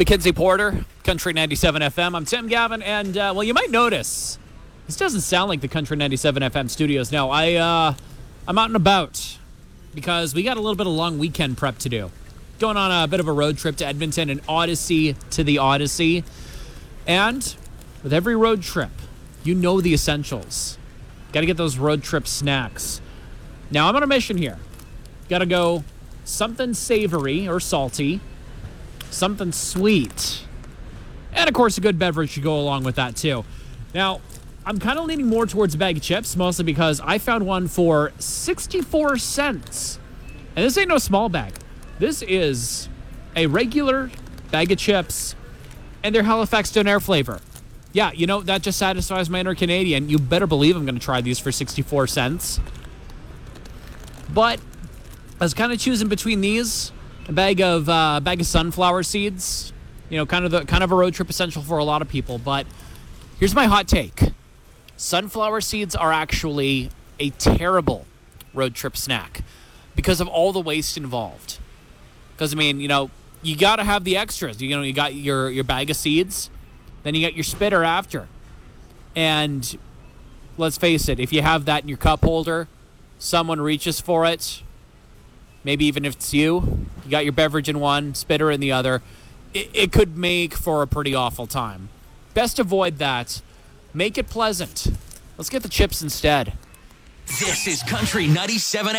Mackenzie Porter, Country 97 FM. I'm Tim Gavin, and, you might notice, this doesn't sound like the Country 97 FM studios. No, I'm out and about because we got a little bit of long weekend prep to do. Going on a bit of a road trip to Edmonton, an Odyssey to the Odyssey. And with every road trip, you know the essentials. Got to get those road trip snacks. Now, I'm on a mission here. Got to go something savory or salty, something sweet, and, of course, a good beverage to go along with that, too. Now, I'm kind of leaning more towards a bag of chips, mostly because I found one for 64 cents. And this ain't no small bag. This is a regular bag of chips, and they're Halifax Donair flavor. Yeah, you know, that just satisfies my inner Canadian. You better believe I'm going to try these for 64 cents. But I was kind of choosing between these, a bag of sunflower seeds. You know, kind of a road trip essential for a lot of people. But here's my hot take: sunflower seeds are actually a terrible road trip snack because of all the waste involved. Because, I mean, you know, you got to have the extras. You know, you got your bag of seeds, then you got your spitter after. And let's face it, if you have that in your cup holder, someone reaches for it, maybe even if it's you got your beverage in one, spitter in the other, it could make for a pretty awful time. Best avoid that. Make it pleasant. Let's get the chips instead. This is Country 97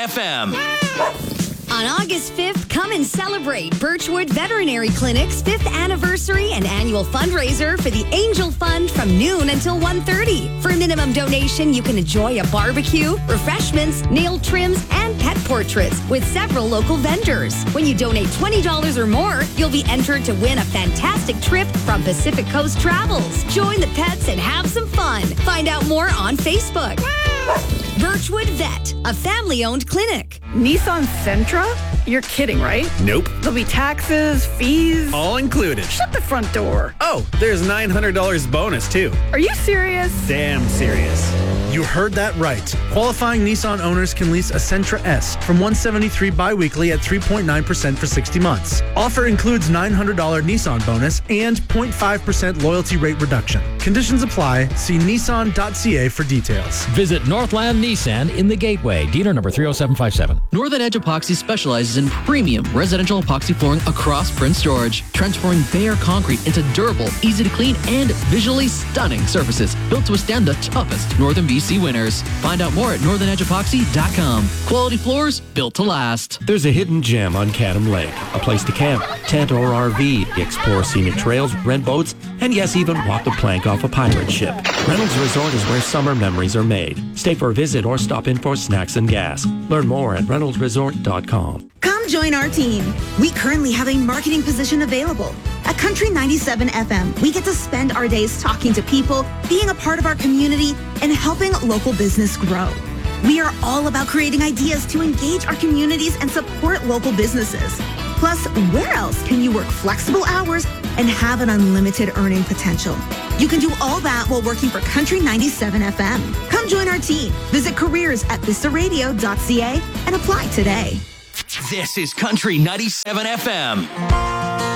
FM. On August 5th, come and celebrate Birchwood Veterinary Clinic's 5th anniversary and annual fundraiser for the Angel Fund from noon until 1:30. For a minimum donation, you can enjoy a barbecue, refreshments, nail trims, and pet portraits with several local vendors. When you donate $20 or more, you'll be entered to win a fantastic trip from Pacific Coast Travels. Join the pets and have some fun. Find out more on Facebook. Birchwood Vet, a family-owned clinic. Nissan Sentra? You're kidding, right? Nope. There'll be taxes, fees. All included. Shut the front door. Oh, there's $900 bonus, too. Are you serious? Damn serious. You heard that right. Qualifying Nissan owners can lease a Sentra S from $173 bi-weekly at 3.9% for 60 months. Offer includes $900 Nissan bonus and 0.5% loyalty rate reduction. Conditions apply. See nissan.ca for details. Visit Northland Nissan in the Gateway. Dealer number 30757. Northern Edge Epoxy specializes in premium residential epoxy flooring across Prince George, transforming bare concrete into durable, easy to clean, and visually stunning surfaces built to withstand the toughest Northern BC winters. Find out more at northernedegepoxy.com. Quality floors built to last. There's a hidden gem on Cadam Lake, a place to camp, tent or RV, explore scenic trails, rent boats, and yes, even walk the plank off a pirate ship. Reynolds Resort is where summer memories are made. Stay for a visit or stop in for snacks and gas. Learn more at reynoldsresort.com. Come join our team. We currently have a marketing position available. At Country 97 FM, we get to spend our days talking to people, being a part of our community, and helping local business grow. We are all about creating ideas to engage our communities and support local businesses. Plus, where else can you work flexible hours and have an unlimited earning potential? You can do all that while working for Country 97 FM. Come join our team. Visit careers at vistaradio.ca and apply today. This is Country 97 FM.